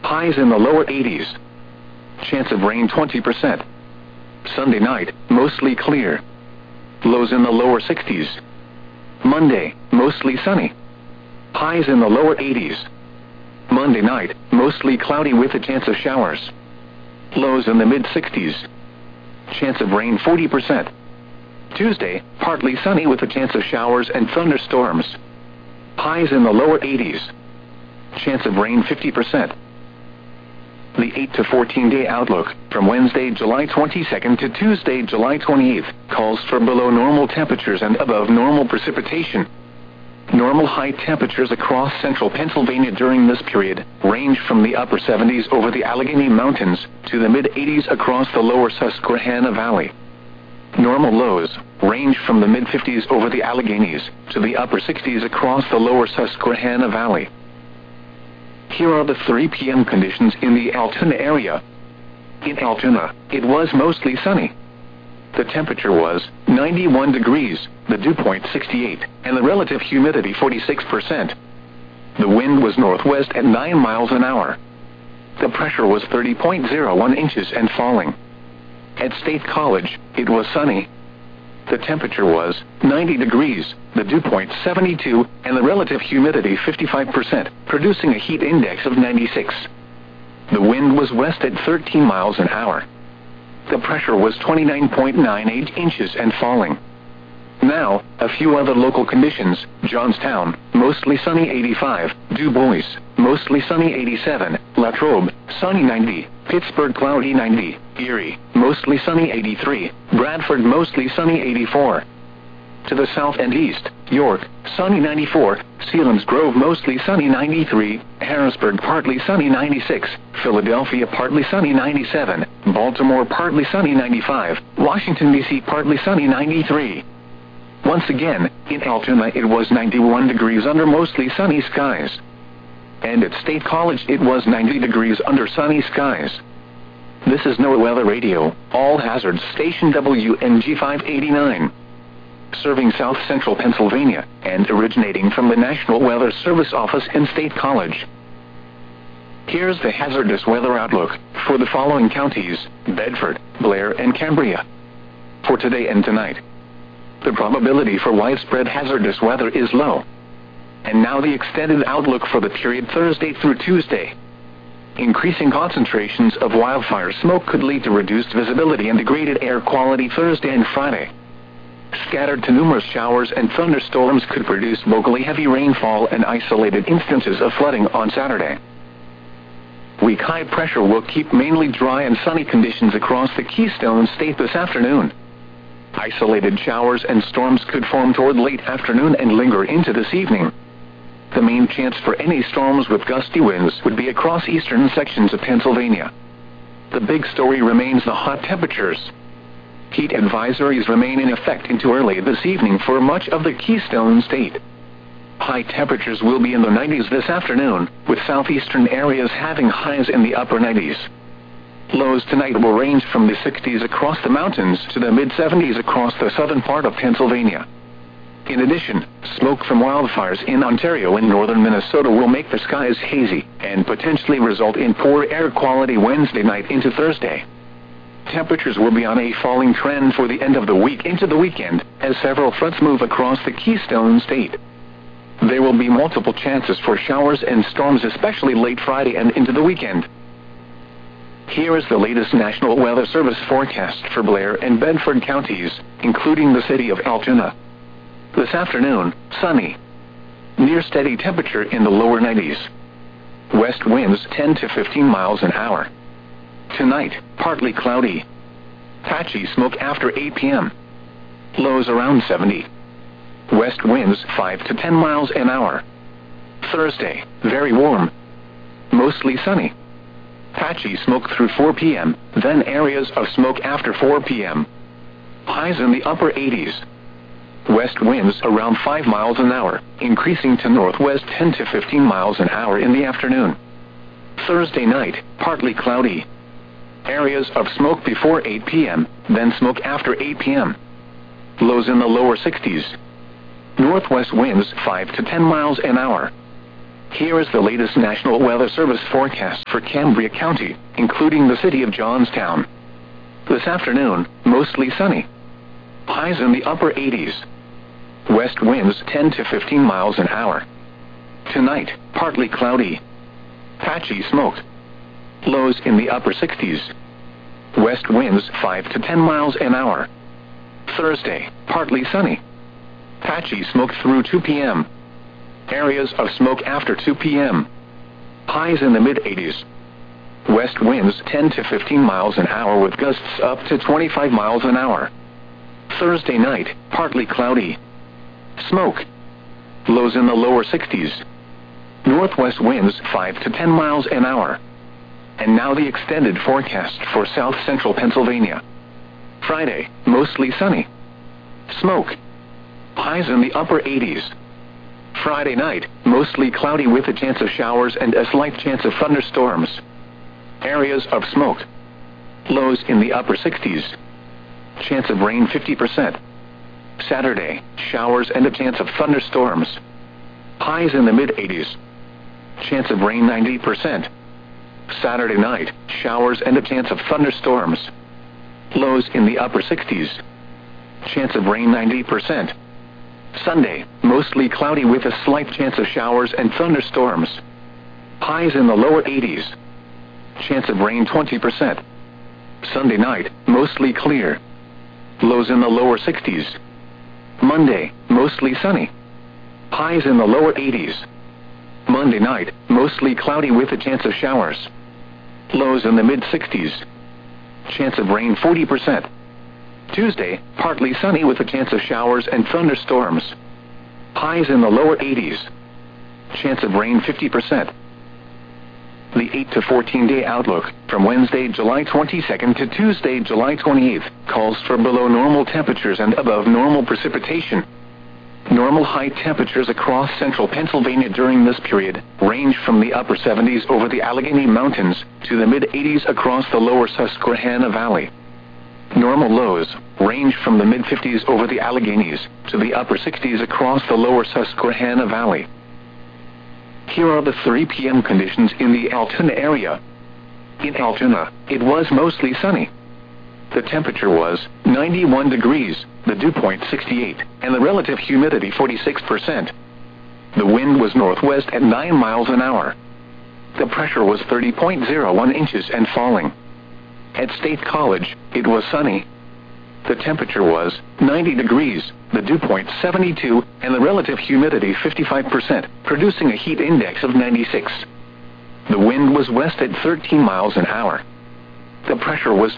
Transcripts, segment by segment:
Highs in the lower 80s. Chance of rain 20%. Sunday night, mostly clear. Lows in the lower 60s. Monday, mostly sunny. Highs in the lower 80s. Monday night, mostly cloudy with a chance of showers. Lows in the mid-60s. Chance of rain 40%. Tuesday, partly sunny with a chance of showers and thunderstorms. Highs in the lower 80s. Chance of rain 50%. The 8 to 14-day outlook, from Wednesday, July 22nd to Tuesday, July 28th, calls for below normal temperatures and above normal precipitation. Normal high temperatures across central Pennsylvania during this period range from the upper 70s over the Allegheny Mountains to the mid-80s across the lower Susquehanna Valley. Normal lows range from the mid-50s over the Alleghenies to the upper 60s across the lower Susquehanna Valley. Here are the 3 p.m. conditions in the Altoona area. In Altoona, it was mostly sunny. The temperature was 91 degrees, the dew point 68, and the relative humidity 46%. The wind was northwest at 9 miles an hour. The pressure was 30.01 inches and falling. At State College, it was sunny. The temperature was 90 degrees, the dew point 72, and the relative humidity 55%, producing a heat index of 96. The wind was west at 13 miles an hour. The pressure was 29.98 inches and falling. Now, a few other local conditions. Johnstown, mostly sunny 85. Du Bois, mostly sunny 87. Latrobe, sunny 90. Pittsburgh, cloudy 90. Erie, mostly sunny 83. Bradford, mostly sunny 84. To the south and east, York, sunny 94. Selinsgrove, mostly sunny 93. Harrisburg, partly sunny 96. Philadelphia, partly sunny 97. Baltimore, partly sunny 95. Washington, D.C., partly sunny 93. Once again, in Altoona it was 91 degrees under mostly sunny skies. And at State College it was 90 degrees under sunny skies. This is NOAA Weather Radio, All Hazards Station WNG 589. Serving South Central Pennsylvania, and originating from the National Weather Service office in State College. Here's the hazardous weather outlook for the following counties: Bedford, Blair, and Cambria. For today and tonight, the probability for widespread hazardous weather is low. And now the extended outlook for the period Thursday through Tuesday. Increasing concentrations of wildfire smoke could lead to reduced visibility and degraded air quality Thursday and Friday. Scattered to numerous showers and thunderstorms could produce locally heavy rainfall and isolated instances of flooding on Saturday. Weak high pressure will keep mainly dry and sunny conditions across the Keystone State this afternoon. Isolated showers and storms could form toward late afternoon and linger into this evening. The main chance for any storms with gusty winds would be across eastern sections of Pennsylvania. The big story remains the hot temperatures. Heat advisories remain in effect into early this evening for much of the Keystone State. High temperatures will be in the 90s this afternoon, with southeastern areas having highs in the upper 90s. Lows tonight will range from the 60s across the mountains to the mid-70s across the southern part of Pennsylvania. In addition, smoke from wildfires in Ontario and northern Minnesota will make the skies hazy and potentially result in poor air quality Wednesday night into Thursday. Temperatures will be on a falling trend for the end of the week into the weekend, as several fronts move across the Keystone State. There will be multiple chances for showers and storms, especially late Friday and into the weekend. Here is the latest National Weather Service forecast for Blair and Bedford counties, including the city of Altoona. This afternoon, sunny. Near steady temperature in the lower 90s. West winds 10 to 15 miles an hour. Tonight, partly cloudy. Patchy smoke after 8 p.m. Lows around 70. West winds 5 to 10 miles an hour. Thursday, very warm. Mostly sunny. Patchy smoke through 4 p.m., then areas of smoke after 4 p.m. Highs in the upper 80s. West winds around 5 miles an hour, increasing to northwest 10 to 15 miles an hour in the afternoon. Thursday night, partly cloudy. Areas of smoke before 8 p.m., then smoke after 8 p.m. Lows in the lower 60s. Northwest winds 5 to 10 miles an hour. Here is the latest National Weather Service forecast for Cambria County, including the city of Johnstown. This afternoon, mostly sunny. Highs in the upper 80s. West winds 10 to 15 miles an hour. Tonight, partly cloudy. Patchy smoke. Lows in the upper 60s. West winds 5 to 10 miles an hour. Thursday, partly sunny. Patchy smoke through 2 p.m. Areas of smoke after 2 p.m. Highs in the mid-80s. West winds 10 to 15 miles an hour with gusts up to 25 miles an hour. Thursday night, partly cloudy. Smoke. Lows in the lower 60s. Northwest winds 5 to 10 miles an hour. And now the extended forecast for south central Pennsylvania. Friday, mostly sunny. Smoke. Highs in the upper 80s. Friday night, mostly cloudy with a chance of showers and a slight chance of thunderstorms. Areas of smoke. Lows in the upper 60s. Chance of rain 50%. Saturday, showers and a chance of thunderstorms. Highs in the mid-80s. Chance of rain 90%. Saturday night, showers and a chance of thunderstorms. Lows in the upper 60s. Chance of rain 90%. Sunday, mostly cloudy with a slight chance of showers and thunderstorms. Highs in the lower 80s. Chance of rain 20%. Sunday night, mostly clear. Lows in the lower 60s. Monday, mostly sunny. Highs in the lower 80s. Monday night, mostly cloudy with a chance of showers. Lows in the mid-60s. Chance of rain 40%. Tuesday, partly sunny with a chance of showers and thunderstorms. Highs in the lower 80s. Chance of rain 50%. The 8 to 14-day outlook, from Wednesday, July 22nd to Tuesday, July 28th, calls for below normal temperatures and above normal precipitation. Normal high temperatures across central Pennsylvania during this period range from the upper 70s over the Allegheny Mountains to the mid-80s across the lower Susquehanna Valley. Normal lows range from the mid-50s over the Alleghenies to the upper 60s across the lower Susquehanna Valley. Here are the 3 p.m. conditions in the Altoona area. In Altoona, it was mostly sunny. The temperature was 91 degrees, the dew point 68, and the relative humidity 46%. The wind was northwest at 9 miles an hour. The pressure was 30.01 inches and falling. At State College, it was sunny. The temperature was 90 degrees, the dew point 72, and the relative humidity 55%, producing a heat index of 96. The wind was west at 13 miles an hour. The pressure was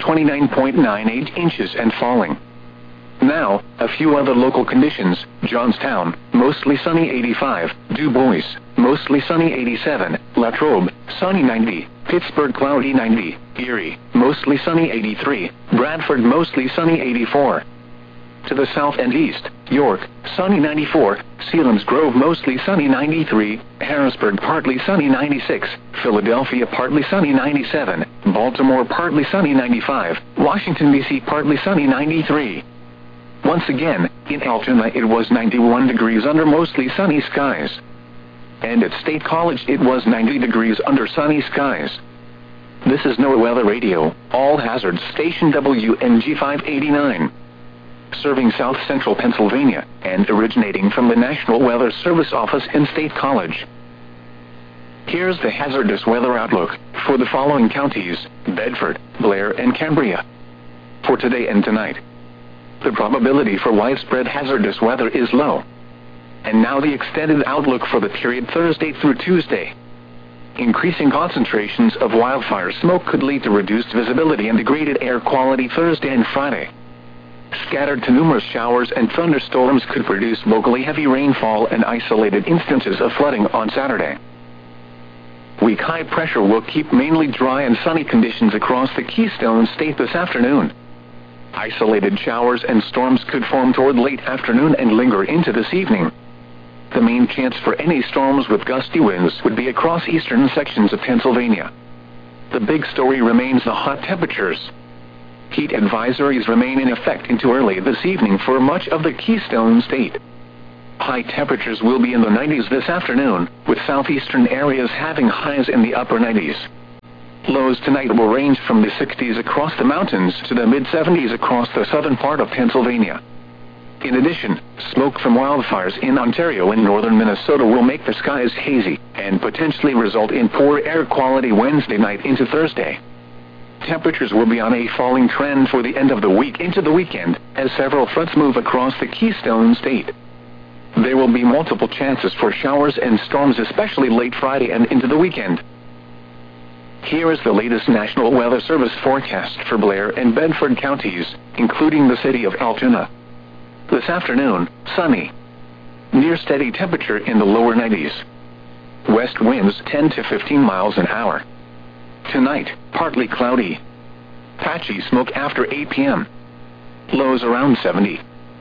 29.98 inches and falling. Now, a few other local conditions. Johnstown, mostly sunny 85. Du Bois, mostly sunny 87. Latrobe, sunny 90. Pittsburgh, cloudy 90. Erie, mostly sunny 83. Bradford, mostly sunny 84. To the south and east, York, sunny 94. Selinsgrove, mostly sunny 93. Harrisburg, partly sunny 96. Philadelphia, partly sunny 97. Baltimore, partly sunny 95. Washington, D.C., partly sunny 93. Once again, in Altoona it was 91 degrees under mostly sunny skies. And at State College it was 90 degrees under sunny skies. This is NOAA Weather Radio, all hazards station WNG 589. Serving south central Pennsylvania, and originating from the National Weather Service office in State College. Here's the hazardous weather outlook for the following counties: Bedford, Blair, and Cambria. For today and tonight, the probability for widespread hazardous weather is low. And now the extended outlook for the period Thursday through Tuesday. Increasing concentrations of wildfire smoke could lead to reduced visibility and degraded air quality Thursday and Friday. Scattered to numerous showers and thunderstorms could produce locally heavy rainfall and isolated instances of flooding on Saturday. Weak high pressure will keep mainly dry and sunny conditions across the Keystone State this afternoon. Isolated showers and storms could form toward late afternoon and linger into this evening. The main chance for any storms with gusty winds would be across eastern sections of Pennsylvania. The big story remains the hot temperatures. Heat advisories remain in effect into early this evening for much of the Keystone State. High temperatures will be in the 90s this afternoon, with southeastern areas having highs in the upper 90s. Lows tonight will range from the 60s across the mountains to the mid-70s across the southern part of Pennsylvania. In addition, smoke from wildfires in Ontario and northern Minnesota will make the skies hazy and potentially result in poor air quality Wednesday night into Thursday. Temperatures will be on a falling trend for the end of the week into the weekend, as several fronts move across the Keystone State. There will be multiple chances for showers and storms, especially late Friday and into the weekend. Here is the latest National Weather Service forecast for Blair and Bedford counties, including the city of Altoona. This afternoon, sunny. Near steady temperature in the lower 90s. West winds 10 to 15 miles an hour. Tonight, partly cloudy. Patchy smoke after 8 p.m. Lows around 70.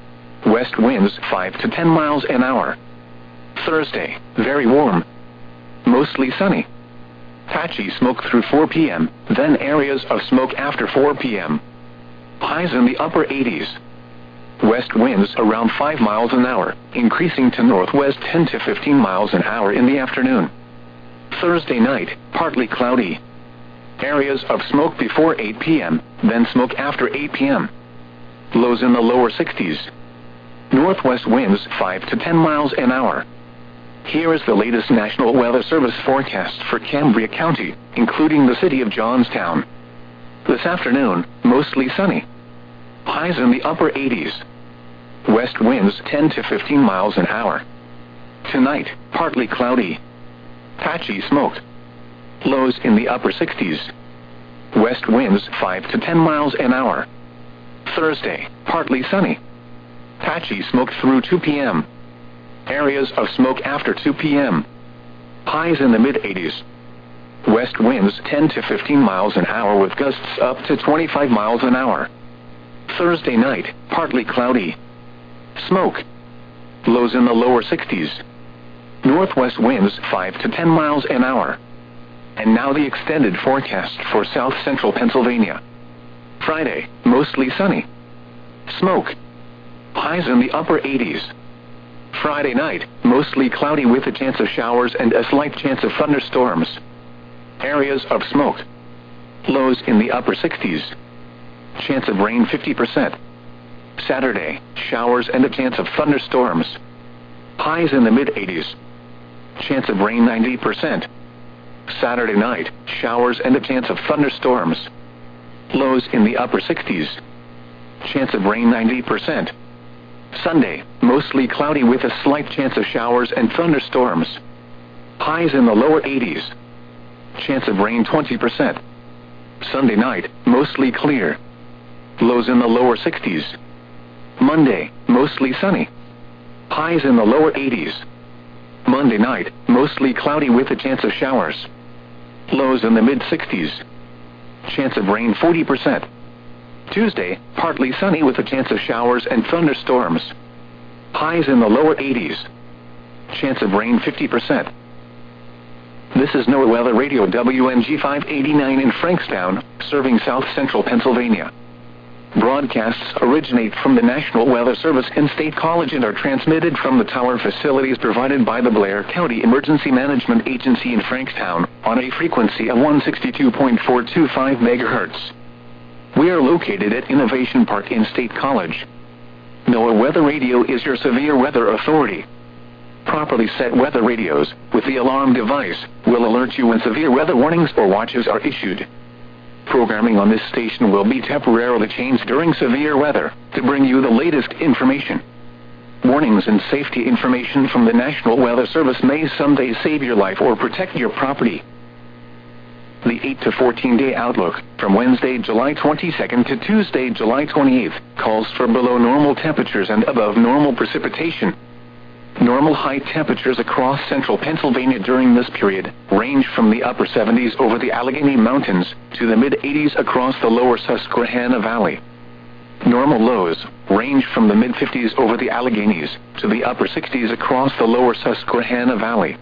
West winds 5 to 10 miles an hour. Thursday, very warm. Mostly sunny. Patchy smoke through 4 p.m., then areas of smoke after 4 p.m. Highs in the upper 80s. West winds around 5 miles an hour, increasing to northwest 10 to 15 miles an hour in the afternoon. Thursday night, partly cloudy. Areas of smoke before 8 p.m., then smoke after 8 p.m. Lows in the lower 60s. Northwest winds 5 to 10 miles an hour. Here is the latest National Weather Service forecast for Cambria County, including the city of Johnstown. This afternoon, mostly sunny. Highs in the upper 80s. West winds 10 to 15 miles an hour. Tonight, partly cloudy. Patchy smoke. Lows in the upper 60s. West winds 5 to 10 miles an hour. Thursday, partly sunny. Patchy smoke through 2 p.m. Areas of smoke after 2 p.m. Highs in the mid-80s. West winds 10 to 15 miles an hour with gusts up to 25 miles an hour. Thursday night, partly cloudy. Smoke. Lows in the lower 60s. Northwest winds 5 to 10 miles an hour. And now the extended forecast for south central Pennsylvania. Friday, mostly sunny. Smoke. Highs in the upper 80s. Friday night, mostly cloudy with a chance of showers and a slight chance of thunderstorms. Areas of smoke. Lows in the upper 60s. Chance of rain 50%. Saturday, showers and a chance of thunderstorms. Highs in the mid-80s. Chance of rain 90%. Saturday night, showers and a chance of thunderstorms. Lows in the upper 60s. Chance of rain 90%. Sunday, mostly cloudy with a slight chance of showers and thunderstorms. Highs in the lower 80s. Chance of rain 20%. Sunday night, mostly clear. Lows in the lower 60s. Monday, mostly sunny. Highs in the lower 80s. Monday night, mostly cloudy with a chance of showers. Lows in the mid-60s. Chance of rain 40%. Tuesday, partly sunny with a chance of showers and thunderstorms. Highs in the lower 80s. Chance of rain 50%. This is NOAA Weather Radio WNG 589 in Frankstown, serving south central Pennsylvania. Broadcasts originate from the National Weather Service in State College and are transmitted from the tower facilities provided by the Blair County Emergency Management Agency in Frankstown on a frequency of 162.425 MHz. We are located at Innovation Park in State College. NOAA Weather Radio is your severe weather authority. Properly set weather radios, with the alarm device, will alert you when severe weather warnings or watches are issued. Programming on this station will be temporarily changed during severe weather to bring you the latest information. Warnings and safety information from the National Weather Service may someday save your life or protect your property. The 8 to 14-day outlook from Wednesday, July 22nd to Tuesday, July 28th calls for below normal temperatures and above normal precipitation. Normal high temperatures across central Pennsylvania during this period range from the upper 70s over the Allegheny Mountains to the mid-80s across the lower Susquehanna Valley. Normal lows range from the mid-50s over the Alleghenies to the upper 60s across the lower Susquehanna Valley.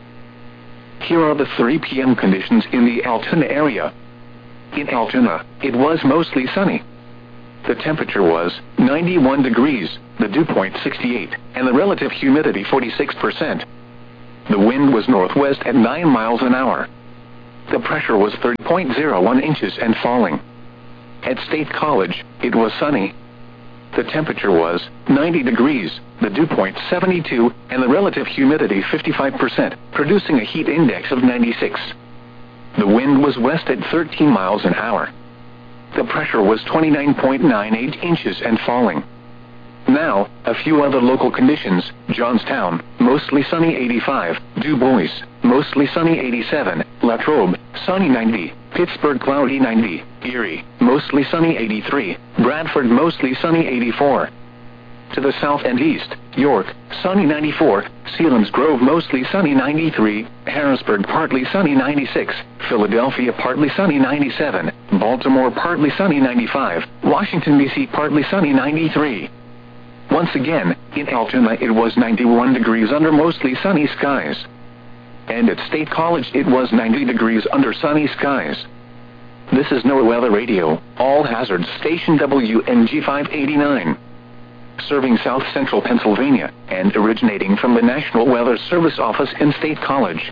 Here are the 3 p.m. conditions in the Altoona area. In Altoona, it was mostly sunny. The temperature was 91 degrees. the dew point 68, and the relative humidity 46%. The wind was northwest at 9 miles an hour. The pressure was 30.01 inches and falling. At State College, it was sunny. The temperature was 90 degrees, the dew point 72, and the relative humidity 55%, producing a heat index of 96. The wind was west at 13 miles an hour. The pressure was 29.98 inches and falling. Now, a few other local conditions: Johnstown, mostly sunny 85, Du Bois, mostly sunny 87, Latrobe, sunny 90, Pittsburgh cloudy 90, Erie, mostly sunny 83, Bradford mostly sunny 84. To the south and east, York, sunny 94, Selinsgrove mostly sunny 93, Harrisburg partly sunny 96, Philadelphia partly sunny 97, Baltimore partly sunny 95, Washington, D.C. partly sunny 93. Once again, in Altoona it was 91 degrees under mostly sunny skies. And at State College it was 90 degrees under sunny skies. This is NOAA Weather Radio, All Hazards Station WNG 589. Serving South Central Pennsylvania, and originating from the National Weather Service office in State College.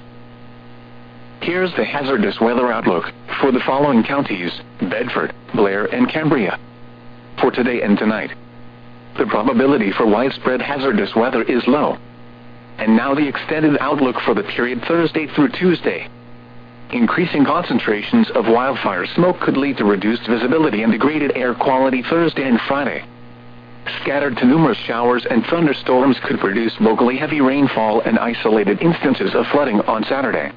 Here's the hazardous weather outlook for the following counties: Bedford, Blair, and Cambria. For today and tonight, the probability for widespread hazardous weather is low. And now the extended outlook for the period Thursday through Tuesday. Increasing concentrations of wildfire smoke could lead to reduced visibility and degraded air quality Thursday and Friday. Scattered to numerous showers and thunderstorms could produce locally heavy rainfall and isolated instances of flooding on Saturday.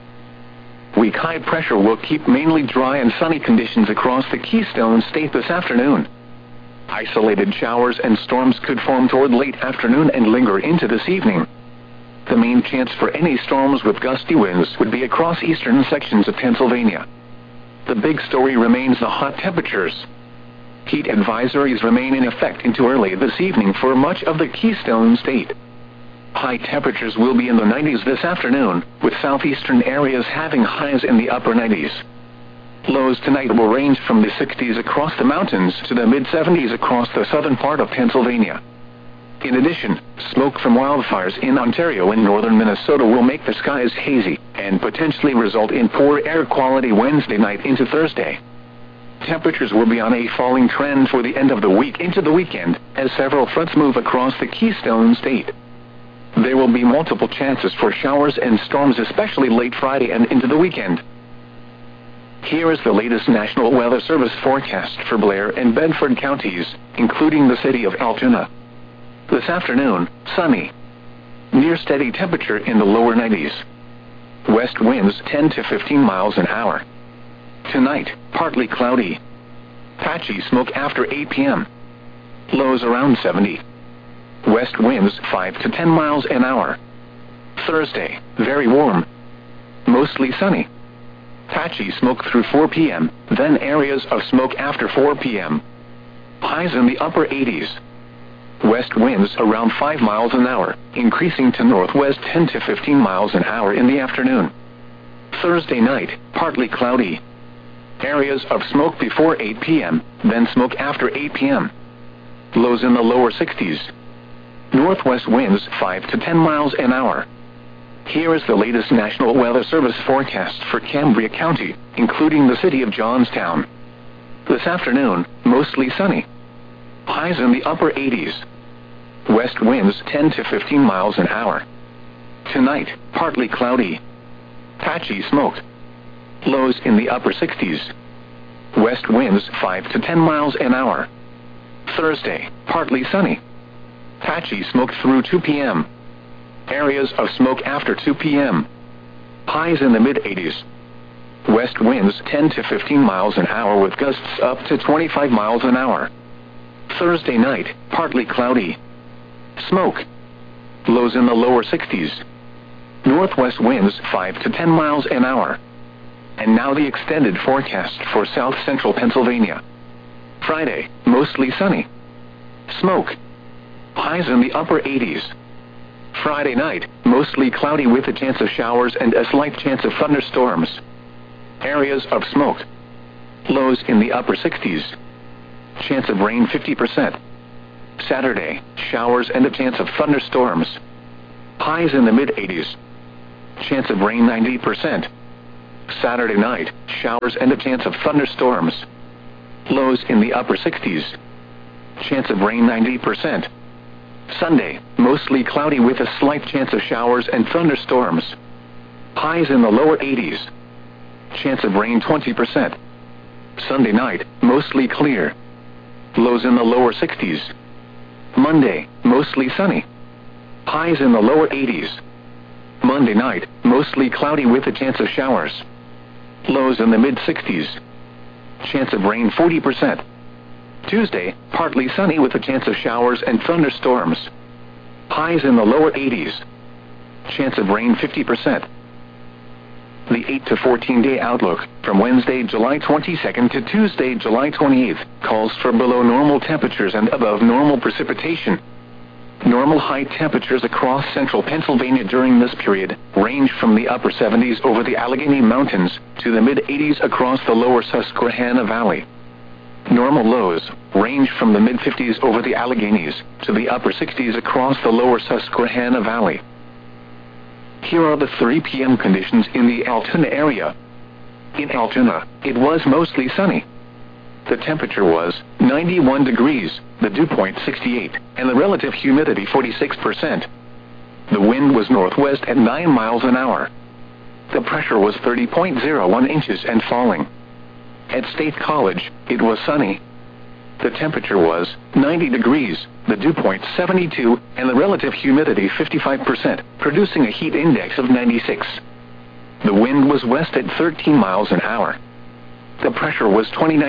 Weak high pressure will keep mainly dry and sunny conditions across the Keystone State this afternoon. Isolated showers and storms could form toward late afternoon and linger into this evening. The main chance for any storms with gusty winds would be across eastern sections of Pennsylvania. The big story remains the hot temperatures. Heat advisories remain in effect into early this evening for much of the Keystone State. High temperatures will be in the 90s this afternoon, with southeastern areas having highs in the upper 90s. Lows tonight will range from the 60s across the mountains to the mid-70s across the southern part of Pennsylvania. In addition, smoke from wildfires in Ontario and northern Minnesota will make the skies hazy and potentially result in poor air quality Wednesday night into Thursday. Temperatures will be on a falling trend for the end of the week into the weekend, as several fronts move across the Keystone State. There will be multiple chances for showers and storms, especially late Friday and into the weekend. Here is the latest National Weather Service forecast for Blair and Bedford counties, including the city of Altoona. This afternoon, sunny. Near steady temperature in the lower 90s. West winds 10 to 15 miles an hour. Tonight, partly cloudy. Patchy smoke after 8 p.m. Lows around 70. West winds 5 to 10 miles an hour. Thursday, very warm. Mostly sunny. Patchy smoke through 4 p.m., then areas of smoke after 4 p.m. Highs in the upper 80s. West winds around 5 miles an hour, increasing to northwest 10 to 15 miles an hour in the afternoon. Thursday night, partly cloudy. Areas of smoke before 8 p.m., then smoke after 8 p.m. Lows in the lower 60s. Northwest winds 5 to 10 miles an hour. Here is the latest National Weather Service forecast for Cambria County, including the city of Johnstown. This afternoon, mostly sunny. Highs in the upper 80s. West winds 10 to 15 miles an hour. Tonight, partly cloudy. Patchy smoke. Lows in the upper 60s. West winds 5 to 10 miles an hour. Thursday, partly sunny. Patchy smoke through 2 p.m. Areas of smoke after 2 p.m. Highs in the mid-80s. West winds 10 to 15 miles an hour with gusts up to 25 miles an hour. Thursday night, partly cloudy. Smoke. Lows in the lower 60s. Northwest winds 5 to 10 miles an hour. And now the extended forecast for south central Pennsylvania. Friday, mostly sunny. Smoke. Highs in the upper 80s. Friday night, mostly cloudy with a chance of showers and a slight chance of thunderstorms. Areas of smoke. Lows in the upper 60s. Chance of rain 50%. Saturday, showers and a chance of thunderstorms. Highs in the mid-80s. Chance of rain 90%. Saturday night, showers and a chance of thunderstorms. Lows in the upper 60s. Chance of rain 90%. Sunday, mostly cloudy with a slight chance of showers and thunderstorms. Highs in the lower 80s. Chance of rain 20%. Sunday night, mostly clear. Lows in the lower 60s. Monday, mostly sunny. Highs in the lower 80s. Monday night, mostly cloudy with a chance of showers. Lows in the mid-60s. Chance of rain 40%. Tuesday, partly sunny with a chance of showers and thunderstorms. Highs in the lower 80s. Chance of rain 50%. The 8 to 14-day outlook, from Wednesday, July 22nd to Tuesday, July 28th, calls for below normal temperatures and above normal precipitation. Normal high temperatures across central Pennsylvania during this period range from the upper 70s over the Allegheny Mountains to the mid-80s across the lower Susquehanna Valley. Normal lows range from the mid-50s over the Alleghenies to the upper 60s across the lower Susquehanna Valley. Here are the 3 p.m. conditions in the Altoona area. In Altoona, it was mostly sunny. The temperature was 91 degrees, the dew point 68, and the relative humidity 46%. The wind was northwest at 9 miles an hour. The pressure was 30.01 inches and falling. At State College, it was sunny. The temperature was 90 degrees, the dew point 72, and the relative humidity 55%, producing a heat index of 96. The wind was west at 13 miles an hour. The pressure was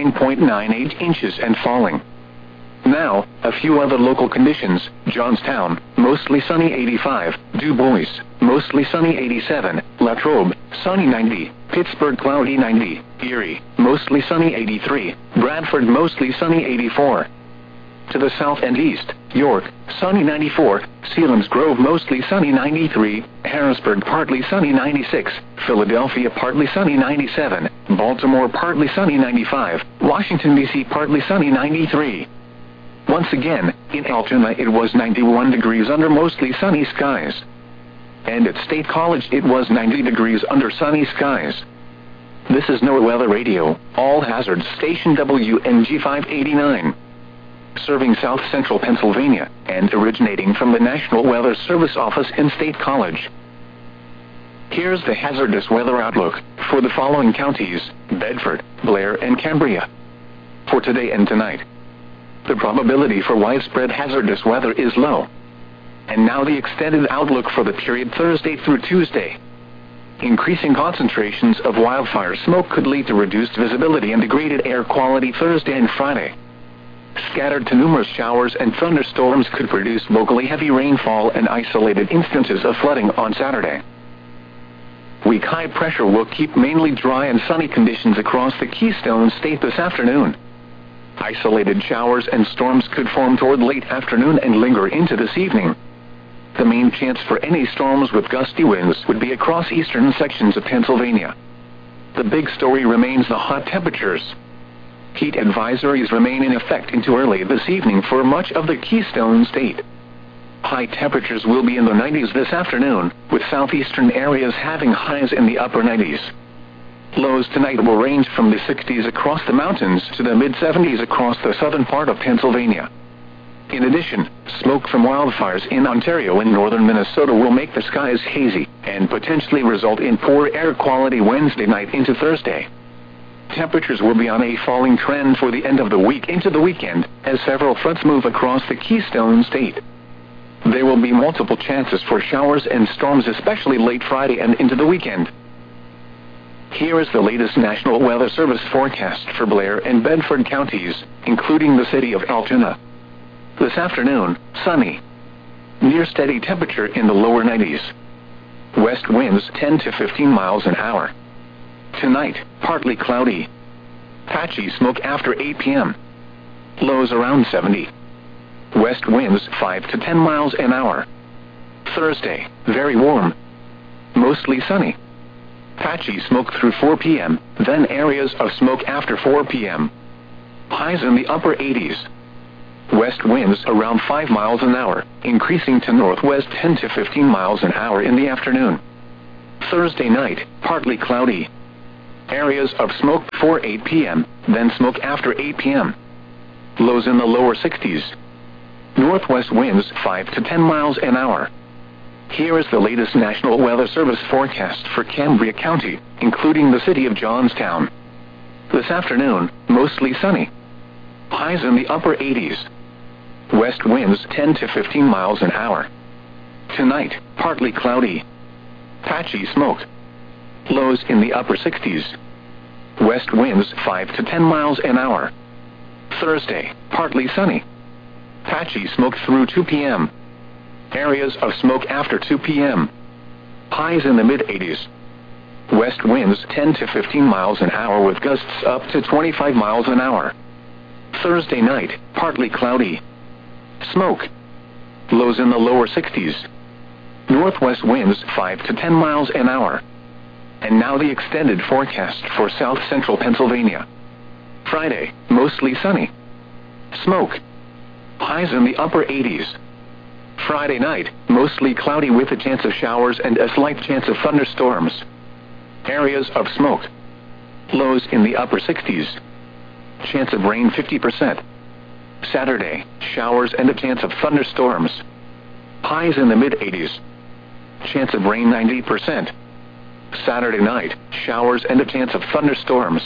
29.98 inches and falling. Now, a few other local conditions. Johnstown, mostly sunny 85. Du Bois, mostly sunny 87. Latrobe, sunny 90. Pittsburgh, cloudy 90. Erie, mostly sunny 83. Bradford, mostly sunny 84. To the south and east, York, sunny 94. Selinsgrove, mostly sunny 93. Harrisburg, partly sunny 96. Philadelphia, partly sunny 97. Baltimore, partly sunny 95. Washington, D.C., partly sunny 93. Once again, in Altoona it was 91 degrees under mostly sunny skies. And at State College it was 90 degrees under sunny skies. This is NOAA Weather Radio, All Hazards Station WNG 589. Serving South Central Pennsylvania, and originating from the National Weather Service office in State College. Here's the hazardous weather outlook for the following counties: Bedford, Blair, and Cambria. For today and tonight, the probability for widespread hazardous weather is low. And now the extended outlook for the period Thursday through Tuesday. Increasing concentrations of wildfire smoke could lead to reduced visibility and degraded air quality Thursday and Friday. Scattered to numerous showers and thunderstorms could produce locally heavy rainfall and isolated instances of flooding on Saturday. Weak high pressure will keep mainly dry and sunny conditions across the Keystone State this afternoon. Isolated showers and storms could form toward late afternoon and linger into this evening. The main chance for any storms with gusty winds would be across eastern sections of Pennsylvania. The big story remains the hot temperatures. Heat advisories remain in effect into early this evening for much of the Keystone State. High temperatures will be in the 90s this afternoon, with southeastern areas having highs in the upper 90s. Lows tonight will range from the 60s across the mountains to the mid-70s across the southern part of Pennsylvania. In addition, smoke from wildfires in Ontario and northern Minnesota will make the skies hazy and potentially result in poor air quality Wednesday night into Thursday. Temperatures will be on a falling trend for the end of the week into the weekend, as several fronts move across the Keystone State. There will be multiple chances for showers and storms, especially late Friday and into the weekend. Here is the latest National Weather Service forecast for Blair and Bedford counties, including the city of Altoona. This afternoon, sunny. Near steady temperature in the lower 90s. West winds 10 to 15 miles an hour. Tonight, partly cloudy. Patchy smoke after 8 p.m. Lows around 70. West winds 5 to 10 miles an hour. Thursday, very warm. Mostly sunny. Patchy smoke through 4 p.m., then areas of smoke after 4 p.m. Highs in the upper 80s. west winds around 5 miles an hour, increasing to northwest 10 to 15 miles an hour in the afternoon. Thursday night, partly cloudy. Areas of smoke before 8 p.m., then smoke after 8 p.m. Lows in the lower 60s. Northwest winds 5 to 10 miles an hour. Here is the latest National Weather Service forecast for Cambria County, including the city of Johnstown. This afternoon, mostly sunny. Highs in the upper 80s. West winds 10 to 15 miles an hour. Tonight, partly cloudy. Patchy smoke. Lows in the upper 60s. West winds 5 to 10 miles an hour. Thursday, partly sunny. Patchy smoke through 2 p.m. Areas of smoke after 2 p.m. Highs in the mid-80s. West winds 10 to 15 miles an hour with gusts up to 25 miles an hour. Thursday night, partly cloudy. Smoke. Lows in the lower 60s. Northwest winds 5 to 10 miles an hour. And now the extended forecast for south central Pennsylvania. Friday, mostly sunny. Smoke. Highs in the upper 80s. Friday night, mostly cloudy with a chance of showers and a slight chance of thunderstorms. Areas of smoke. Lows in the upper 60s. Chance of rain 50%. Saturday, showers and a chance of thunderstorms. Highs in the mid-80s. Chance of rain 90%. Saturday night, showers and a chance of thunderstorms.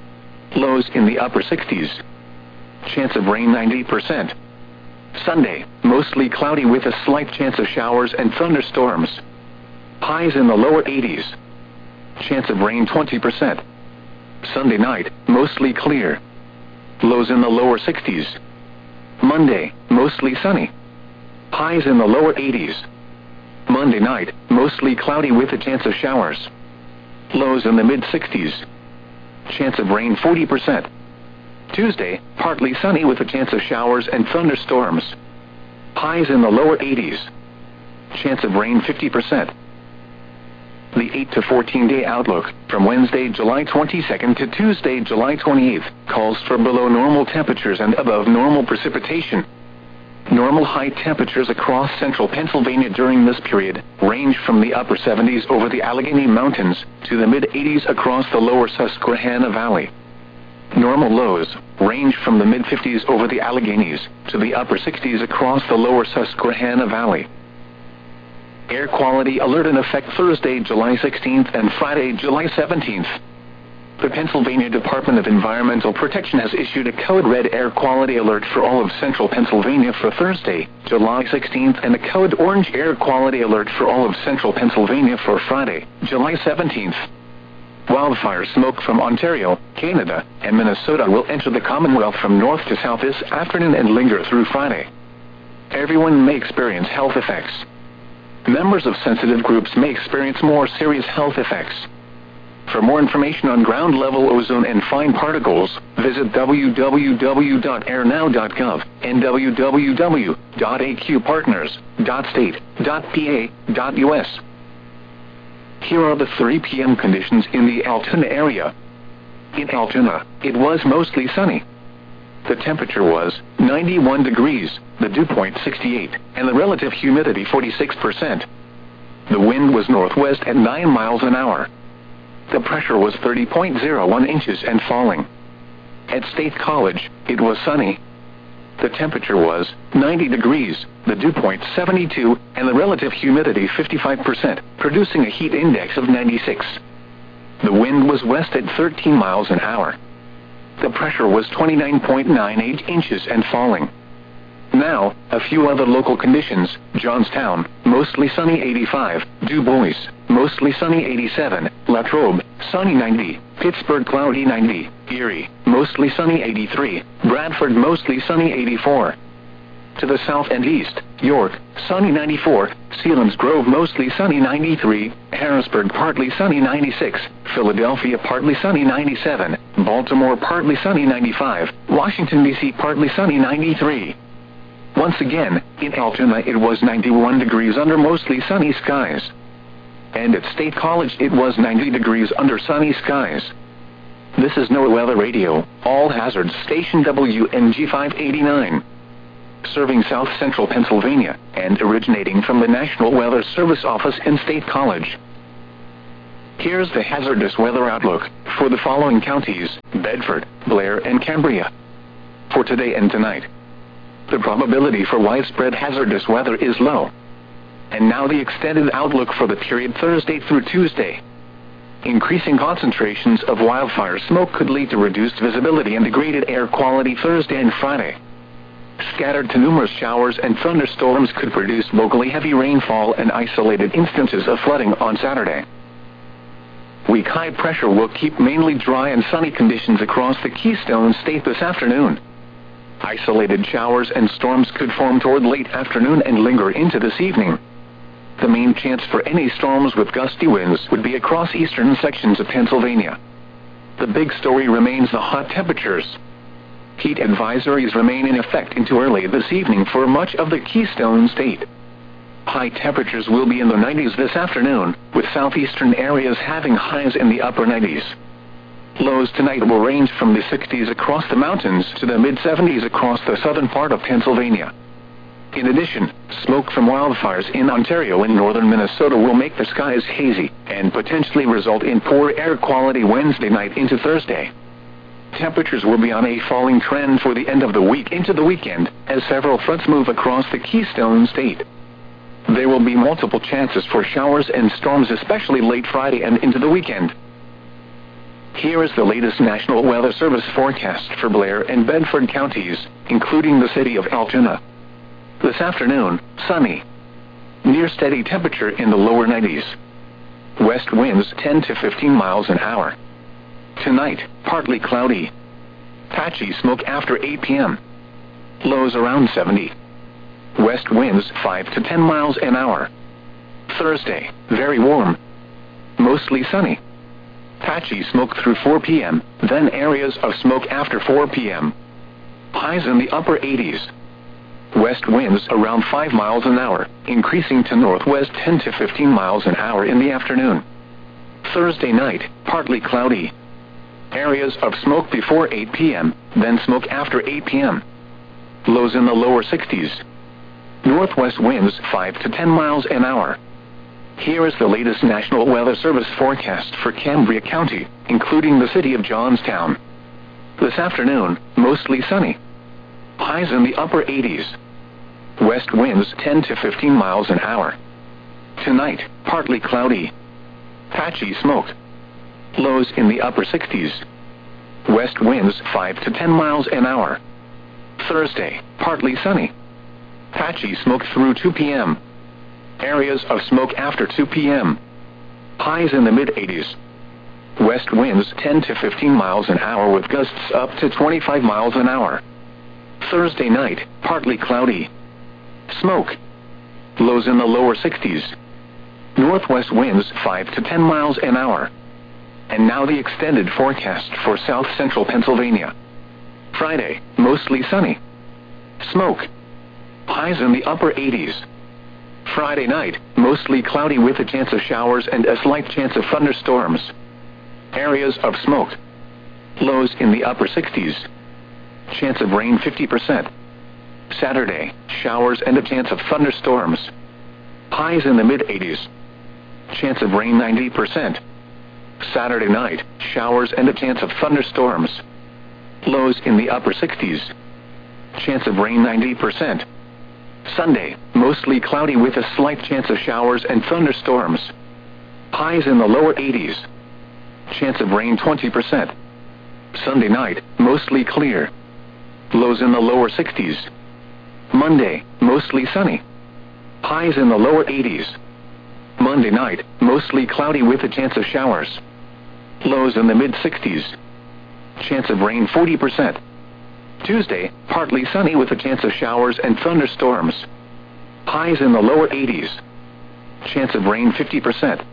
Lows in the upper 60s. Chance of rain 90%. Sunday, mostly cloudy with a slight chance of showers and thunderstorms. Highs in the lower 80s. Chance of rain 20%. Sunday night, mostly clear. Lows in the lower 60s. Monday, mostly sunny. Highs in the lower 80s. Monday night, mostly cloudy with a chance of showers. Lows in the mid-60s. Chance of rain 40%. Tuesday, partly sunny with a chance of showers and thunderstorms. Highs in the lower 80s. Chance of rain 50%. The 8 to 14-day outlook, from Wednesday, July 22nd to Tuesday, July 28th, calls for below normal temperatures and above normal precipitation. Normal high temperatures across central Pennsylvania during this period range from the upper 70s over the Allegheny Mountains to the mid-80s across the lower Susquehanna Valley. Normal lows range from the mid-50s over the Alleghenies to the upper 60s across the lower Susquehanna Valley. Air quality alert in effect Thursday, July 16th and Friday, July 17th. The Pennsylvania Department of Environmental Protection has issued a code red air quality alert for all of central Pennsylvania for Thursday, July 16th, and a code orange air quality alert for all of central Pennsylvania for Friday, July 17th. Wildfire smoke from Ontario, Canada, and Minnesota will enter the Commonwealth from north to south this afternoon and linger through Friday. Everyone may experience health effects. Members of sensitive groups may experience more serious health effects. For more information on ground-level ozone and fine particles, visit www.airnow.gov and www.aqpartners.state.pa.us. Here are the 3 p.m. conditions in the Altoona area. In Altoona, it was mostly sunny. The temperature was 91 degrees, the dew point 68, and the relative humidity 46%. The wind was northwest at 9 miles an hour. The pressure was 30.01 inches and falling. At State College, it was sunny. The temperature was 90 degrees, the dew point 72, and the relative humidity 55%, producing a heat index of 96. The wind was west at 13 miles an hour. The pressure was 29.98 inches and falling. Now, a few other local conditions. Johnstown, mostly sunny 85. Du Bois, mostly sunny 87. Latrobe, sunny 90. Pittsburgh, cloudy 90. Erie, mostly sunny 83. Bradford, mostly sunny 84. To the south and east, York, sunny 94. Selinsgrove, mostly sunny 93. Harrisburg, partly sunny 96. Philadelphia, partly sunny 97. Baltimore, partly sunny 95. Washington, D.C., partly sunny 93. Once again, in Altoona it was 91 degrees under mostly sunny skies. And at State College it was 90 degrees under sunny skies. This is NOAA Weather Radio, All Hazards Station WNG 589. serving south central Pennsylvania, and originating from the National Weather Service office in State College. Here's the hazardous weather outlook for the following counties: Bedford, Blair, and Cambria. For today and tonight, the probability for widespread hazardous weather is low. And now the extended outlook for the period Thursday through Tuesday. Increasing concentrations of wildfire smoke could lead to reduced visibility and degraded air quality Thursday and Friday. Scattered to numerous showers and thunderstorms could produce locally heavy rainfall and isolated instances of flooding on Saturday. Weak high pressure will keep mainly dry and sunny conditions across the Keystone State this afternoon. Isolated showers and storms could form toward late afternoon and linger into this evening. The main chance for any storms with gusty winds would be across eastern sections of Pennsylvania. The big story remains the hot temperatures. Heat advisories remain in effect into early this evening for much of the Keystone State. High temperatures will be in the 90s this afternoon, with southeastern areas having highs in the upper 90s. Lows tonight will range from the 60s across the mountains to the mid-70s across the southern part of Pennsylvania. In addition, smoke from wildfires in Ontario and northern Minnesota will make the skies hazy and potentially result in poor air quality Wednesday night into Thursday. Temperatures will be on a falling trend for the end of the week into the weekend, as several fronts move across the Keystone State. There will be multiple chances for showers and storms, especially late Friday and into the weekend. Here is the latest National Weather Service forecast for Blair and Bedford counties, including the city of Altoona. This afternoon, sunny. Near steady temperature in the lower 90s. West winds 10 to 15 miles an hour. Tonight, partly cloudy. Patchy smoke after 8 p.m. Lows around 70. West winds 5 to 10 miles an hour. Thursday, very warm. Mostly sunny. Patchy smoke through 4 p.m., then areas of smoke after 4 p.m. Highs in the upper 80s. West winds around 5 miles an hour, increasing to northwest 10 to 15 miles an hour in the afternoon. Thursday night, partly cloudy. Areas of smoke before 8 p.m., then smoke after 8 p.m. Lows in the lower 60s. Northwest winds 5 to 10 miles an hour. Here is the latest National Weather Service forecast for Cambria County, including the city of Johnstown. This afternoon, mostly sunny. Highs in the upper 80s. West winds 10 to 15 miles an hour. Tonight, partly cloudy. Patchy smoke. Lows in the upper 60s. West winds 5 to 10 miles an hour. Thursday, partly sunny. Patchy smoke through 2 p.m. Areas of smoke after 2 p.m. Highs in the mid-80s. West winds 10 to 15 miles an hour with gusts up to 25 miles an hour. Thursday night, partly cloudy. Smoke. Lows in the lower 60s. Northwest winds 5 to 10 miles an hour. And now the extended forecast for south central Pennsylvania. Friday, mostly sunny. Smoke. Highs in the upper 80s. Friday night, mostly cloudy with a chance of showers and a slight chance of thunderstorms. Areas of smoke. Lows in the upper 60s. Chance of rain 50%. Saturday, showers and a chance of thunderstorms. Highs in the mid-80s. Chance of rain 90%. Saturday night, showers and a chance of thunderstorms. Lows in the upper 60s. Chance of rain 90%. Sunday, mostly cloudy with a slight chance of showers and thunderstorms. Highs in the lower 80s. Chance of rain 20%. Sunday night, mostly clear. Lows in the lower 60s. Monday, mostly sunny. Highs in the lower 80s. Monday night, mostly cloudy with a chance of showers. Lows in the mid-60s. Chance of rain 40%. Tuesday, partly sunny with a chance of showers and thunderstorms. Highs in the lower 80s. Chance of rain 50%.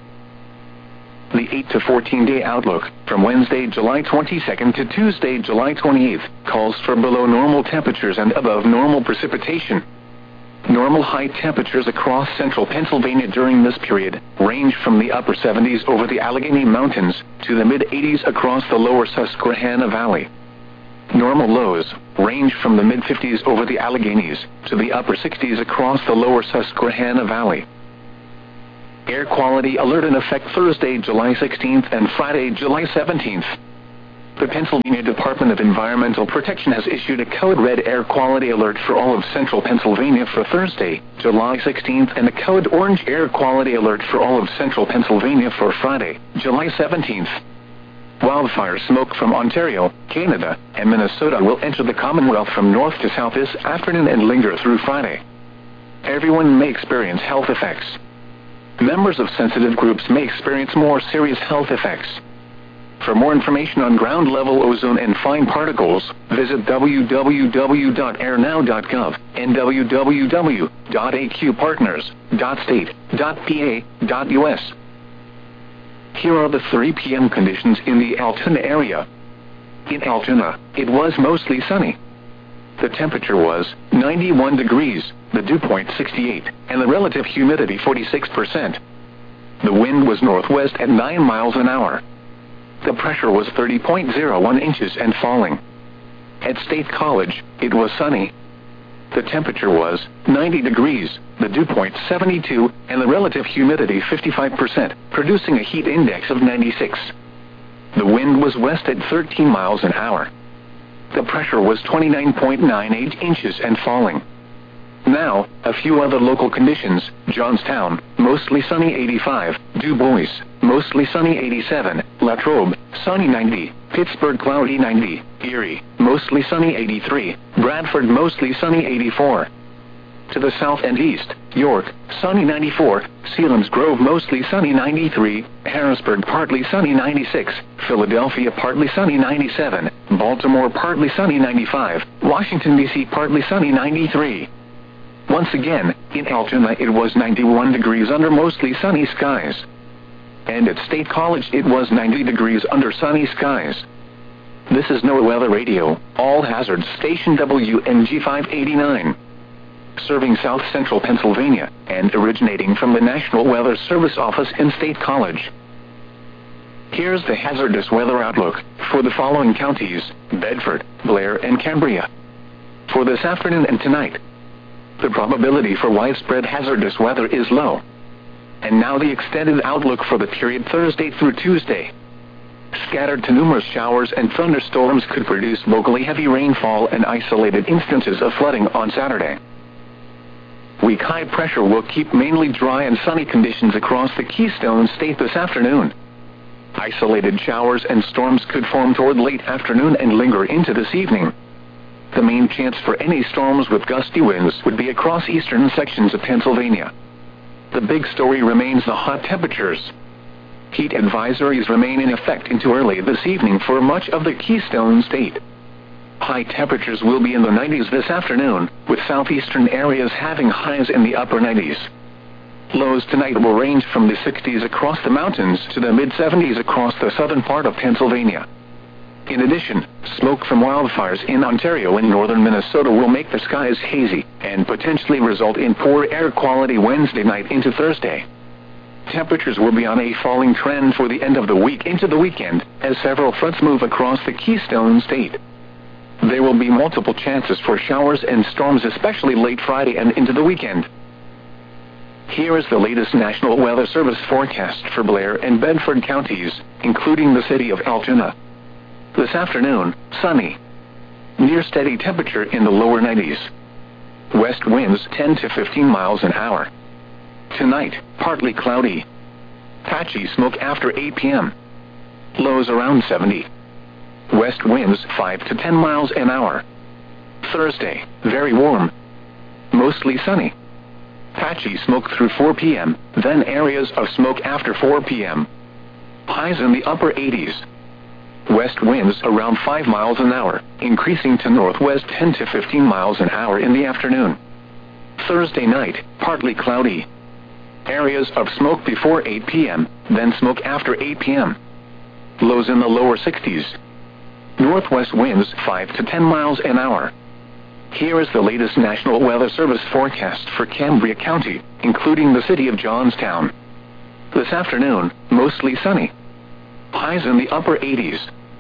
The 8 to 14-day outlook from Wednesday, July 22nd to Tuesday, July 28th calls for below normal temperatures and above normal precipitation. Normal high temperatures across central Pennsylvania during this period range from the upper 70s over the Allegheny Mountains to the mid-80s across the lower Susquehanna Valley. Normal lows range from the mid-50s over the Alleghenies to the upper 60s across the lower Susquehanna Valley. Air quality alert in effect Thursday, July 16th and Friday, July 17th. The Pennsylvania Department of Environmental Protection has issued a code red air quality alert for all of central Pennsylvania for Thursday, July 16th, and a code orange air quality alert for all of central Pennsylvania for Friday, July 17th. Wildfire smoke from Ontario, Canada, and Minnesota will enter the Commonwealth from north to south this afternoon and linger through Friday. Everyone may experience health effects. Members of sensitive groups may experience more serious health effects. For more information on ground-level ozone and fine particles, visit www.airnow.gov and www.aqpartners.state.pa.us. Here are the 3 p.m. conditions in the Altoona area. In Altoona, it was mostly sunny. The temperature was 91 degrees, the dew point 68, and the relative humidity 46%. The wind was northwest at 9 miles an hour. The pressure was 30.01 inches and falling. At State College, it was sunny. The temperature was 90 degrees, the dew point 72, and the relative humidity 55%, producing a heat index of 96. The wind was west at 13 miles an hour. The pressure was 29.98 inches and falling. Now, a few other local conditions. Johnstown, mostly sunny 85. Du Bois, mostly sunny 87. Latrobe, sunny 90. Pittsburgh, cloudy 90. Erie, mostly sunny 83. Bradford, mostly sunny 84. To the south and east, York, sunny 94. Selinsgrove, mostly sunny 93. Harrisburg, partly sunny 96. Philadelphia, partly sunny 97. Baltimore, partly sunny 95. Washington, D.C., partly sunny 93. Once again, in Altoona it was 91 degrees under mostly sunny skies. And at State College it was 90 degrees under sunny skies. This is NOAA Weather Radio, all hazards station WNG 589. Serving south central Pennsylvania, and originating from the National Weather Service office in State College. Here's the hazardous weather outlook for the following counties: Bedford, Blair, and Cambria. For this afternoon and tonight, the probability for widespread hazardous weather is low. And now the extended outlook for the period Thursday through Tuesday. Scattered to numerous showers and thunderstorms could produce locally heavy rainfall and isolated instances of flooding on Saturday. Weak high pressure will keep mainly dry and sunny conditions across the Keystone State this afternoon. Isolated showers and storms could form toward late afternoon and linger into this evening. The main chance for any storms with gusty winds would be across eastern sections of Pennsylvania. The big story remains the hot temperatures. Heat advisories remain in effect into early this evening for much of the Keystone State. High temperatures will be in the 90s this afternoon, with southeastern areas having highs in the upper 90s. Lows tonight will range from the 60s across the mountains to the mid-70s across the southern part of Pennsylvania. In addition, smoke from wildfires in Ontario and northern Minnesota will make the skies hazy and potentially result in poor air quality Wednesday night into Thursday. Temperatures will be on a falling trend for the end of the week into the weekend, as several fronts move across the Keystone State. There will be multiple chances for showers and storms, especially late Friday and into the weekend. Here is the latest National Weather Service forecast for Blair and Bedford counties, including the city of Altoona. This afternoon, sunny. Near steady temperature in the lower 90s. West winds 10 to 15 miles an hour. Tonight, partly cloudy. Patchy smoke after 8 p.m. Lows around 70. West winds 5 to 10 miles an hour. Thursday, very warm. Mostly sunny. Patchy smoke through 4 p.m., then areas of smoke after 4 p.m. Highs in the upper 80s. West winds around 5 miles an hour, increasing to northwest 10 to 15 miles an hour in the afternoon. Thursday night, partly cloudy. Areas of smoke before 8 p.m., then smoke after 8 p.m. Lows in the lower 60s. Northwest winds 5 to 10 miles an hour. Here is the latest National Weather Service forecast for Cambria County, including the city of Johnstown. This afternoon, mostly sunny. Highs in the upper 80s.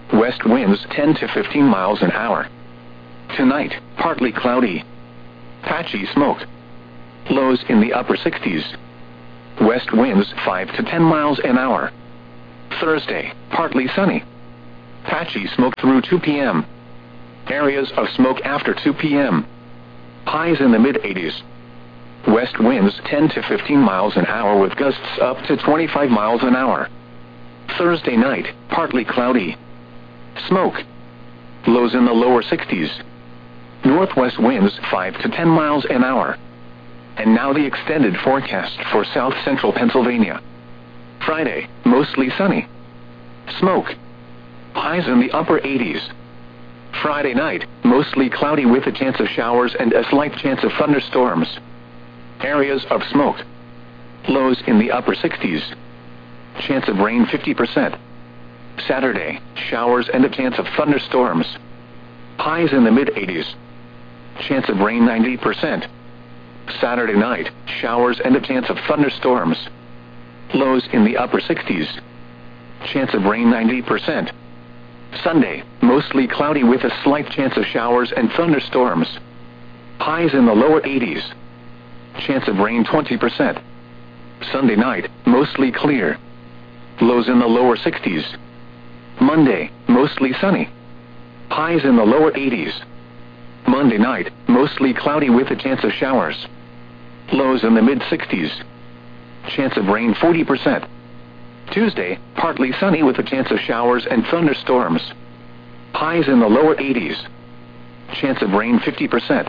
West winds 10 to 15 miles an hour. Tonight, partly cloudy. Patchy smoke. Lows in the upper 60s. West winds 5 to 10 miles an hour. Thursday, partly sunny. Patchy smoke through 2 p.m. Areas of smoke after 2 p.m. Highs in the mid-80s. West winds 10 to 15 miles an hour with gusts up to 25 miles an hour. Thursday night, partly cloudy. Smoke. Lows in the lower 60s. Northwest winds 5 to 10 miles an hour. And now the extended forecast for south central Pennsylvania. Friday, mostly sunny. Smoke. Highs in the upper 80s. Friday night, mostly cloudy with a chance of showers and a slight chance of thunderstorms. Areas of smoke. Lows in the upper 60s. Chance of rain 50%. Saturday, showers and a chance of thunderstorms. Highs in the mid-80s. Chance of rain 90%. Saturday night, showers and a chance of thunderstorms. Lows in the upper 60s. Chance of rain 90%. Sunday, mostly cloudy with a slight chance of showers and thunderstorms. Highs in the lower 80s. Chance of rain 20%. Sunday night, mostly clear. Lows in the lower 60s. Monday, mostly sunny. Highs in the lower 80s. Monday night, mostly cloudy with a chance of showers. Lows in the mid-60s. Chance of rain 40%. Tuesday, partly sunny with a chance of showers and thunderstorms. Highs in the lower 80s. Chance of rain 50%.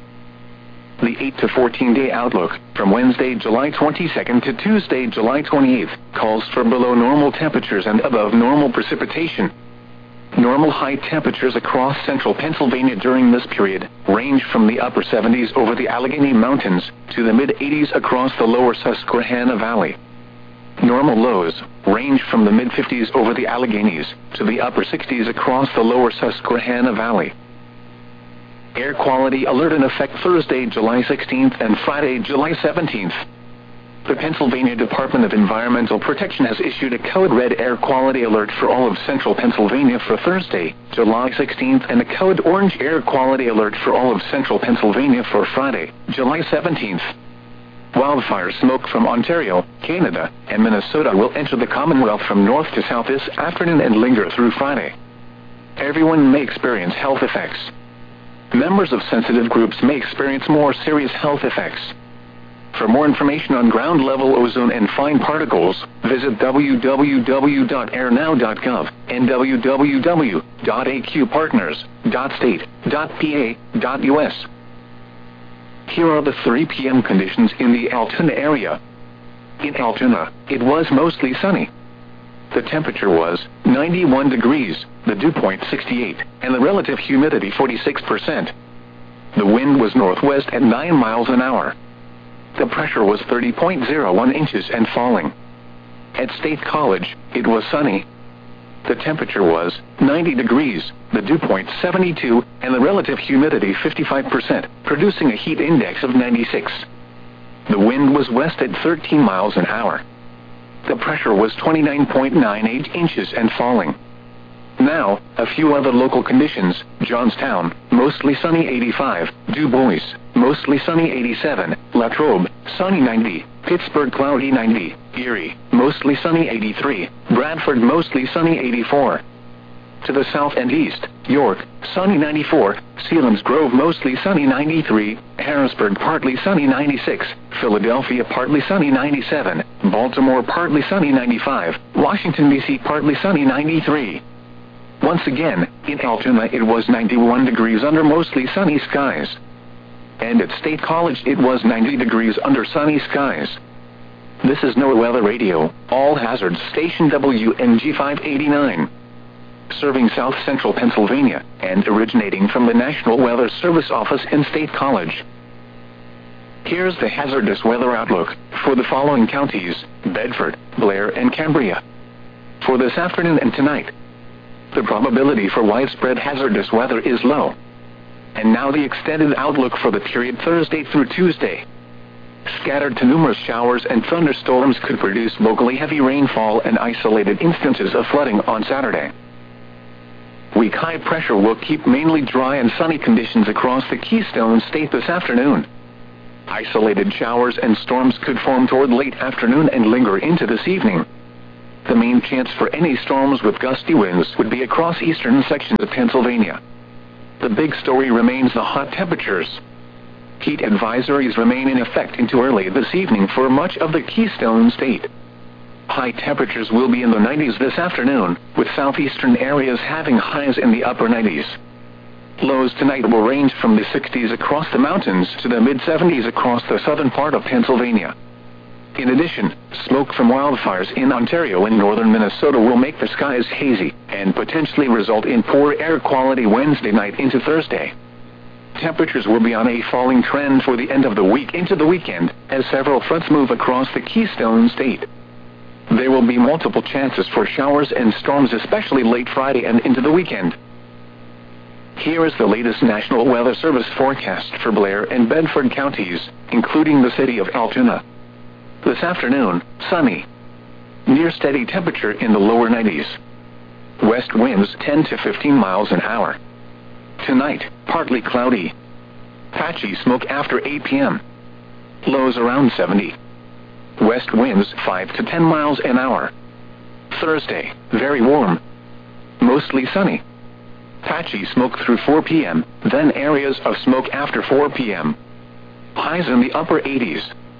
The 8 to 14-day outlook, from Wednesday, July 22nd to Tuesday, July 28th, calls for below normal temperatures and above normal precipitation. Normal high temperatures across central Pennsylvania during this period range from the upper 70s over the Allegheny Mountains to the mid-80s across the lower Susquehanna Valley. Normal lows range from the mid-50s over the Alleghenies to the upper 60s across the lower Susquehanna Valley. Air quality alert in effect Thursday, July 16th and Friday, July 17th. The Pennsylvania Department of Environmental Protection has issued a code red air quality alert for all of central Pennsylvania for Thursday, July 16th, and a code orange air quality alert for all of central Pennsylvania for Friday, July 17th. Wildfire smoke from Ontario, Canada, and Minnesota will enter the Commonwealth from north to south this afternoon and linger through Friday. Everyone may experience health effects. Members of sensitive groups may experience more serious health effects. For more information on ground-level ozone and fine particles, visit www.airnow.gov and www.aqpartners.state.pa.us. Here are the 3 p.m. conditions in the Altoona area. In Altoona, it was mostly sunny. The temperature was 91 degrees, the dew point 68, and the relative humidity 46%. The wind was northwest at 9 miles an hour. The pressure was 30.01 inches and falling. At State College, it was sunny. The temperature was 90 degrees, the dew point 72, and the relative humidity 55%, producing a heat index of 96. The wind was west at 13 miles an hour. The pressure was 29.98 inches and falling. Now, a few other local conditions. Johnstown, mostly sunny 85. Du Bois, mostly sunny 87. Latrobe, sunny 90. Pittsburgh, cloudy 90. Erie, mostly sunny 83. Bradford, mostly sunny 84. To the south and east, York, sunny 94. Selinsgrove, mostly sunny 93. Harrisburg, partly sunny 96. Philadelphia, partly sunny 97. Baltimore, partly sunny 95. Washington, D.C., partly sunny 93. Once again, in Altoona it was 91 degrees under mostly sunny skies. And at State College it was 90 degrees under sunny skies. This is NOAA Weather Radio, all hazards station WNG 589. Serving south central Pennsylvania, and originating from the National Weather Service office in State College. Here's the hazardous weather outlook for the following counties: Bedford, Blair, and Cambria. For this afternoon and tonight, the probability for widespread hazardous weather is low. And now the extended outlook for the period Thursday through Tuesday. Scattered to numerous showers and thunderstorms could produce locally heavy rainfall and isolated instances of flooding on Saturday. Weak high pressure will keep mainly dry and sunny conditions across the Keystone State this afternoon. Isolated showers and storms could form toward late afternoon and linger into this evening. The main chance for any storms with gusty winds would be across eastern sections of Pennsylvania. The big story remains the hot temperatures. Heat advisories remain in effect into early this evening for much of the Keystone State. High temperatures will be in the 90s this afternoon, with southeastern areas having highs in the upper 90s. Lows tonight will range from the 60s across the mountains to the mid-70s across the southern part of Pennsylvania. In addition, smoke from wildfires in Ontario and northern Minnesota will make the skies hazy and potentially result in poor air quality Wednesday night into Thursday. Temperatures will be on a falling trend for the end of the week into the weekend, as several fronts move across the Keystone State. There will be multiple chances for showers and storms, especially late Friday and into the weekend. Here is the latest National Weather Service forecast for Blair and Bedford counties, including the city of Altoona. This afternoon, sunny. Near steady temperature in the lower 90s. West winds 10 to 15 miles an hour. Tonight, partly cloudy. Patchy smoke after 8 p.m. Lows around 70. West winds 5 to 10 miles an hour. Thursday, very warm. Mostly sunny. Patchy smoke through 4 p.m., then areas of smoke after 4 p.m. Highs in the upper 80s.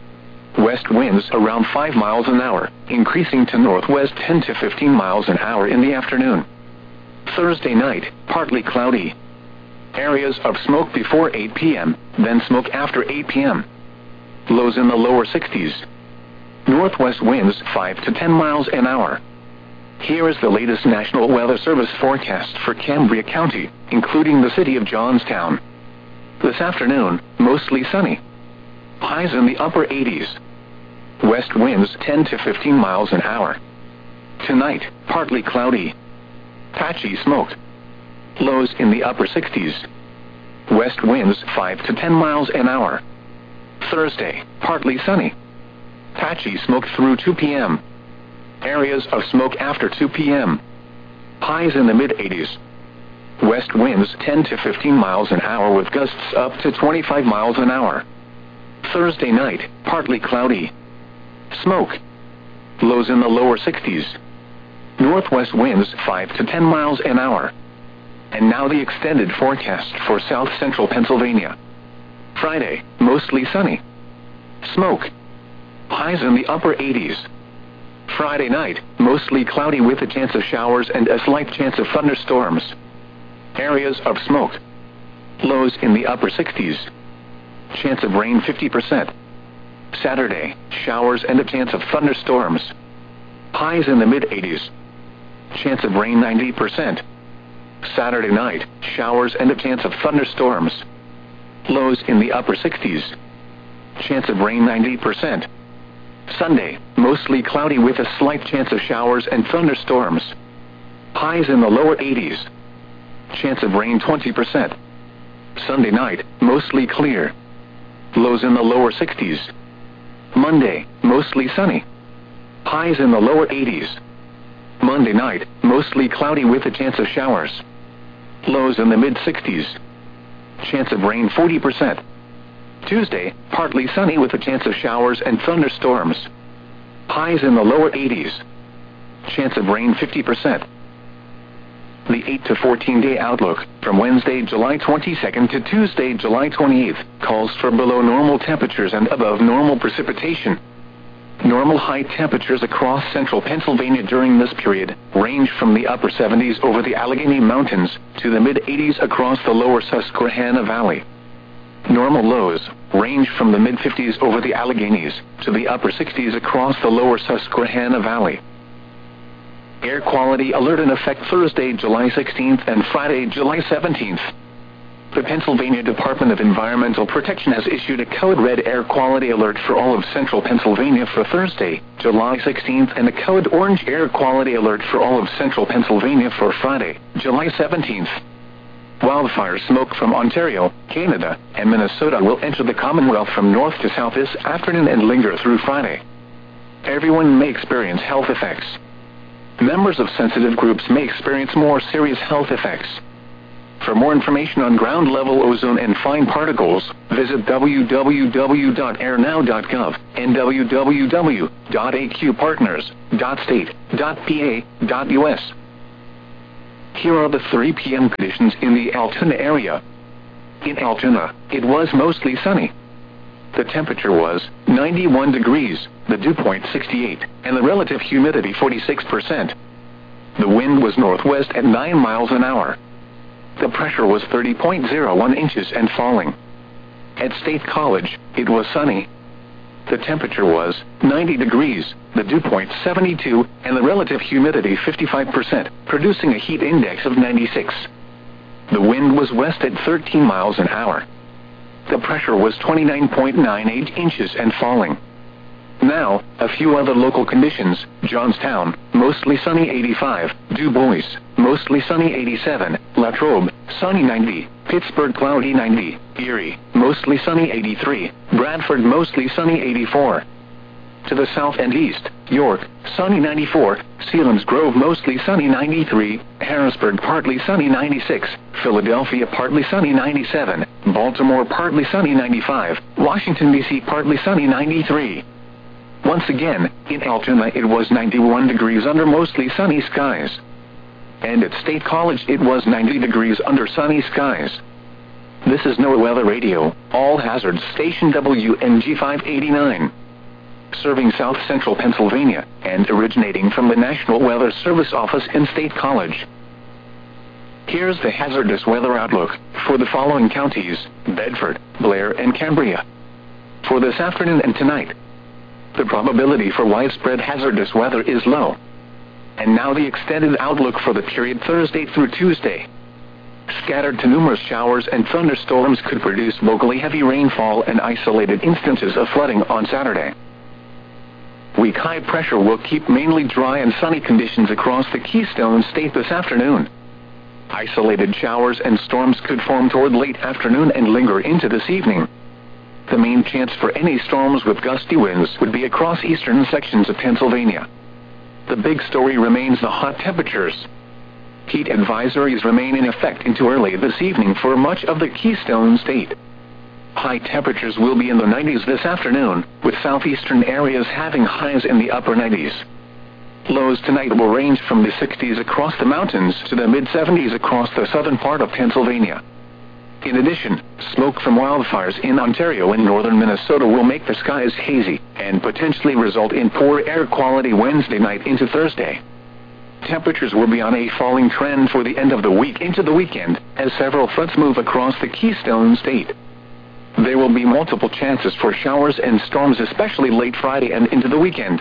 West winds around 5 miles an hour, increasing to northwest 10 to 15 miles an hour in the afternoon. Thursday night, partly cloudy. Areas of smoke before 8 p.m., then smoke after 8 p.m. Lows in the lower 60s. Northwest winds 5 to 10 miles an hour. Here is the latest National Weather Service forecast for Cambria County, including the city of Johnstown. This afternoon, mostly sunny. Highs in the upper 80s. West winds 10 to 15 miles an hour. Tonight, partly cloudy. Patchy smoke. Lows in the upper 60s. West winds 5 to 10 miles an hour. Thursday, partly sunny. Patchy smoke through 2 p.m. Areas of smoke after 2 p.m. Highs in the mid-80s. West winds 10 to 15 miles an hour with gusts up to 25 miles an hour. Thursday night, partly cloudy. Smoke. Lows in the lower 60s. Northwest winds 5 to 10 miles an hour. And now the extended forecast for south central Pennsylvania. Friday, mostly sunny. Smoke. Highs in the upper 80s. Friday night, mostly cloudy with a chance of showers and a slight chance of thunderstorms. Areas of smoke. Lows in the upper 60s. Chance of rain 50%. Saturday, showers and a chance of thunderstorms. Highs in the mid-80s. Chance of rain 90%. Saturday night, showers and a chance of thunderstorms. Lows in the upper 60s. Chance of rain 90%. Sunday, mostly cloudy with a slight chance of showers and thunderstorms. Highs in the lower 80s. Chance of rain 20%. Sunday night, mostly clear. Lows in the lower 60s. Monday, mostly sunny. Highs in the lower 80s. Monday night, mostly cloudy with a chance of showers. Lows in the mid-60s. Chance of rain 40%. Tuesday, partly sunny with a chance of showers and thunderstorms. Highs in the lower 80s. Chance of rain 50%. The 8 to 14-day outlook, from Wednesday, July 22nd to Tuesday, July 28th, calls for below normal temperatures and above normal precipitation. Normal high temperatures across central Pennsylvania during this period range from the upper 70s over the Allegheny Mountains to the mid-80s across the lower Susquehanna Valley. Normal lows range from the mid-50s over the Alleghenies to the upper 60s across the lower Susquehanna Valley. Air quality alert in effect Thursday, July 16th and Friday, July 17th. The Pennsylvania Department of Environmental Protection has issued a code red air quality alert for all of central Pennsylvania for Thursday, July 16th, and a code orange air quality alert for all of central Pennsylvania for Friday, July 17th. Wildfire smoke from Ontario, Canada, and Minnesota will enter the Commonwealth from north to south this afternoon and linger through Friday. Everyone may experience health effects. members of sensitive groups may experience more serious health effects. For more information on ground-level ozone and fine particles, visit www.airnow.gov and www.aqpartners.state.pa.us. Here are the 3 p.m. conditions in the Altoona area. In Altoona, it was mostly sunny. The temperature was 91 degrees, the dew point 68, and the relative humidity 46%. The wind was northwest at 9 miles an hour. The pressure was 30.01 inches and falling. At State College, it was sunny. The temperature was 90 degrees, the dew point 72, and the relative humidity 55%, producing a heat index of 96. The wind was west at 13 miles an hour. The pressure was 29.98 inches and falling. Now, a few other local conditions. Johnstown, mostly sunny 85. Du Bois, mostly sunny 87. Latrobe, sunny 90. Pittsburgh, cloudy 90. Erie, mostly sunny 83. Bradford, mostly sunny 84. To the south and east, York, sunny 94. Selinsgrove, mostly sunny 93. Harrisburg, partly sunny 96. Philadelphia, partly sunny 97. Baltimore, partly sunny 95. Washington, D.C., partly sunny 93. Once again, in Altoona it was 91 degrees under mostly sunny skies. And at State College it was 90 degrees under sunny skies. This is NOAA Weather Radio, all hazards station WNG 589. Serving south central Pennsylvania, and originating from the National Weather Service office in State College. Here's the hazardous weather outlook for the following counties: Bedford, Blair, and Cambria. For this afternoon and tonight, the probability for widespread hazardous weather is low. And now the extended outlook for the period Thursday through Tuesday. Scattered to numerous showers and thunderstorms could produce locally heavy rainfall and isolated instances of flooding on Saturday. Weak high pressure will keep mainly dry and sunny conditions across the Keystone State this afternoon. Isolated showers and storms could form toward late afternoon and linger into this evening. The main chance for any storms with gusty winds would be across eastern sections of Pennsylvania. The big story remains the hot temperatures. Heat advisories remain in effect into early this evening for much of the Keystone State. High temperatures will be in the 90s this afternoon, with southeastern areas having highs in the upper 90s. Lows tonight will range from the 60s across the mountains to the mid-70s across the southern part of Pennsylvania. In addition, smoke from wildfires in Ontario and northern Minnesota will make the skies hazy and potentially result in poor air quality Wednesday night into Thursday. Temperatures will be on a falling trend for the end of the week into the weekend, as several fronts move across the Keystone State. There will be multiple chances for showers and storms, especially late Friday and into the weekend.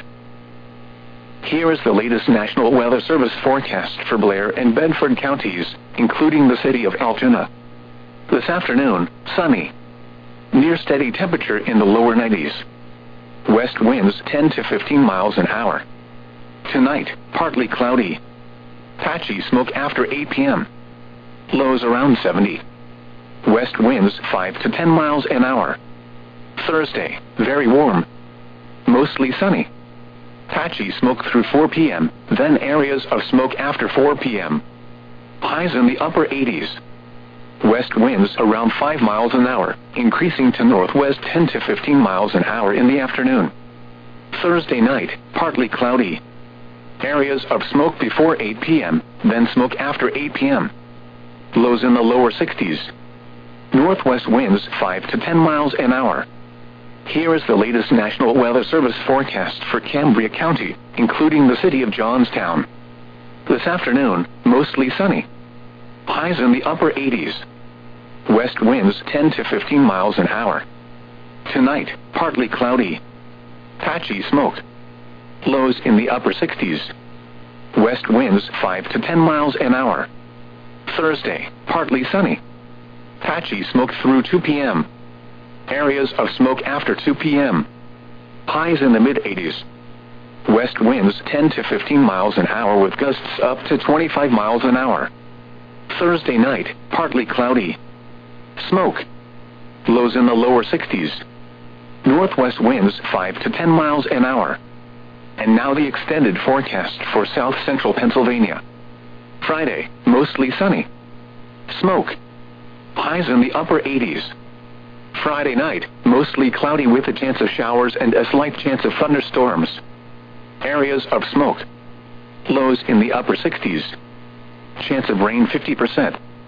Here is the latest National Weather Service forecast for Blair and Bedford counties, including the city of Altoona. This afternoon, sunny. Near steady temperature in the lower 90s. West winds 10 to 15 miles an hour. Tonight, partly cloudy. Patchy smoke after 8 p.m. Lows around 70. West winds 5 to 10 miles an hour. Thursday, very warm. Mostly sunny. Patchy smoke through 4 p.m., then areas of smoke after 4 p.m. Highs in the upper 80s. West winds around 5 miles an hour, increasing to northwest 10 to 15 miles an hour in the afternoon. Thursday night, partly cloudy. Areas of smoke before 8 p.m., then smoke after 8 p.m. Lows in the lower 60s. Northwest winds 5 to 10 miles an hour. Here is the latest National Weather Service forecast for Cambria County, including the city of Johnstown. This afternoon, mostly sunny. Highs in the upper 80s. West winds 10 to 15 miles an hour. Tonight, partly cloudy. Patchy smoke. Lows in the upper 60s. West winds 5 to 10 miles an hour. Thursday, partly sunny. Patchy smoke through 2 p.m. Areas of smoke after 2 p.m. Highs in the mid-80s. West winds 10 to 15 miles an hour with gusts up to 25 miles an hour. Thursday night, partly cloudy. Smoke. Lows in the lower 60s. Northwest winds 5 to 10 miles an hour. And now the extended forecast for south central Pennsylvania. Friday, mostly sunny. Smoke. Highs in the upper 80s. Friday night, mostly cloudy with a chance of showers and a slight chance of thunderstorms. Areas of smoke. Lows in the upper 60s. Chance of rain 50%.